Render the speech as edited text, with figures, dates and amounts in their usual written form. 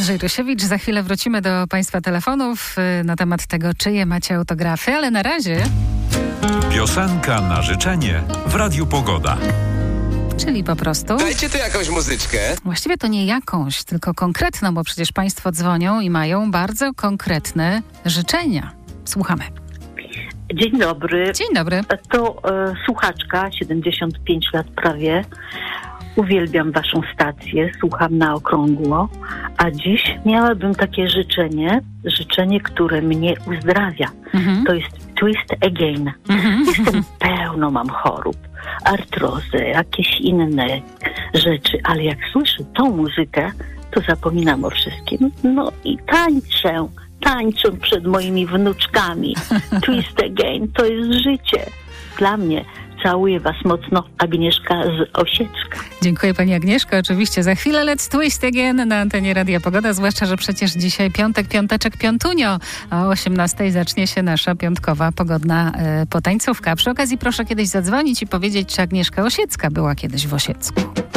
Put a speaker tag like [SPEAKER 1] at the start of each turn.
[SPEAKER 1] Andrzej Rysiewicz. Za chwilę wrócimy do Państwa telefonów na temat tego, czyje macie autografy, ale na razie...
[SPEAKER 2] Piosenka na życzenie w Radiu Pogoda.
[SPEAKER 1] Czyli po prostu...
[SPEAKER 3] Dajcie tu jakąś muzyczkę.
[SPEAKER 1] Właściwie to nie jakąś, tylko konkretną, bo przecież Państwo dzwonią i mają bardzo konkretne życzenia. Słuchamy.
[SPEAKER 4] Dzień dobry.
[SPEAKER 1] Dzień dobry.
[SPEAKER 4] To słuchaczka, 75 lat prawie. Uwielbiam waszą stację, słucham na okrągło. A dziś miałabym takie życzenie, które mnie uzdrawia. To jest Twist Again. Jestem pełno, mam chorób, artrozę, jakieś inne rzeczy, ale jak słyszę tą muzykę, to zapominam o wszystkim. No i tańczę przed moimi wnuczkami. Twist Again, to jest życie. Dla mnie. Całuję was mocno, Agnieszka z Osiecka.
[SPEAKER 1] Dziękuję pani Agnieszko. Oczywiście za chwilę Let's Twist Again na antenie Radia Pogoda, zwłaszcza, że przecież dzisiaj piąteczek, piątunio. O 18:00 zacznie się nasza piątkowa pogodna potańcówka. Przy okazji proszę kiedyś zadzwonić i powiedzieć, czy Agnieszka Osiecka była kiedyś w Osiecku.